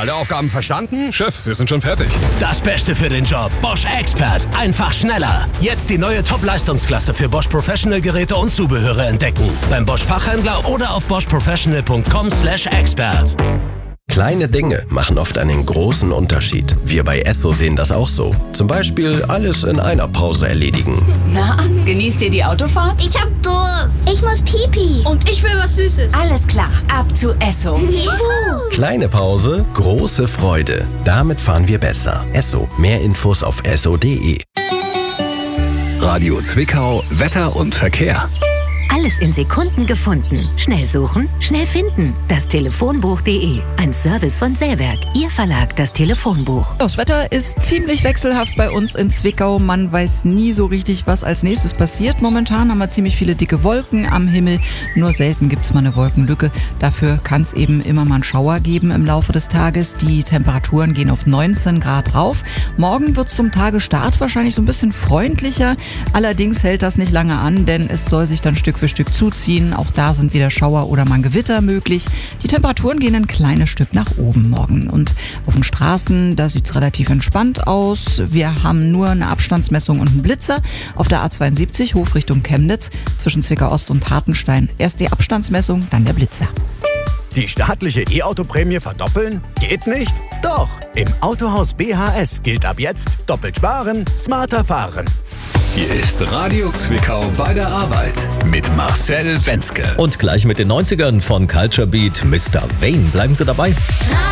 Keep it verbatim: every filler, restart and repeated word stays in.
Alle Aufgaben verstanden? Chef, wir sind schon fertig. Das Beste für den Job. Bosch Expert. Einfach schneller. Jetzt die neue Top-Leistungsklasse für Bosch Professional Geräte und Zubehöre entdecken. Beim Bosch Fachhändler oder auf bosch professional punkt com slash expert. Kleine Dinge machen oft einen großen Unterschied. Wir bei Esso sehen das auch so. Zum Beispiel alles in einer Pause erledigen. Na, genießt ihr die Autofahrt? Ich hab Durst. Ich muss Pipi. Und ich will was Süßes. Alles klar, ab zu Esso. Juhu. Kleine Pause, große Freude. Damit fahren wir besser. Esso. Mehr Infos auf esso punkt de. Radio Zwickau, Wetter und Verkehr. Alles in Sekunden gefunden. Schnell suchen, schnell finden. Das Telefonbuch punkt de. Ein Service von Säwerk. Ihr Verlag, das Telefonbuch. Das Wetter ist ziemlich wechselhaft bei uns in Zwickau. Man weiß nie so richtig, was als nächstes passiert. Momentan haben wir ziemlich viele dicke Wolken am Himmel. Nur selten gibt es mal eine Wolkenlücke. Dafür kann es eben immer mal einen Schauer geben im Laufe des Tages. Die Temperaturen gehen auf neunzehn Grad rauf. Morgen wird es zum Tagesstart wahrscheinlich so ein bisschen freundlicher. Allerdings hält das nicht lange an, denn es soll sich dann Stück für Stück zuziehen. Auch da sind wieder Schauer oder mal ein Gewitter möglich. Die Temperaturen gehen ein kleines Stück nach oben morgen. Und auf den Straßen, da sieht es relativ entspannt aus. Wir haben nur eine Abstandsmessung und einen Blitzer. Auf der A zweiundsiebzig Hof Richtung Chemnitz zwischen Zwickau Ost und Hartenstein. Erst die Abstandsmessung, dann der Blitzer. Die staatliche E-Auto-Prämie verdoppeln? Geht nicht? Doch! Im Autohaus B H S gilt ab jetzt doppelt sparen, smarter fahren. Hier ist Radio Zwickau bei der Arbeit mit Marcel Wenzke. Und gleich mit den neunzigern von Culture Beat, Mister Wayne. Bleiben Sie dabei.